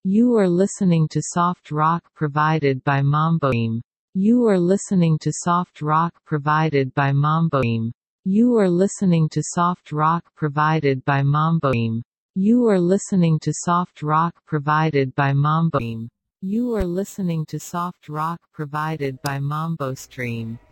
You are listening to soft rock provided by Mamboim. You are listening to soft rock provided by Mamboim. You are listening to soft rock provided by Mamboim. You are listening to soft rock provided by Mamboim. You are listening to soft rock provided by MamboStream.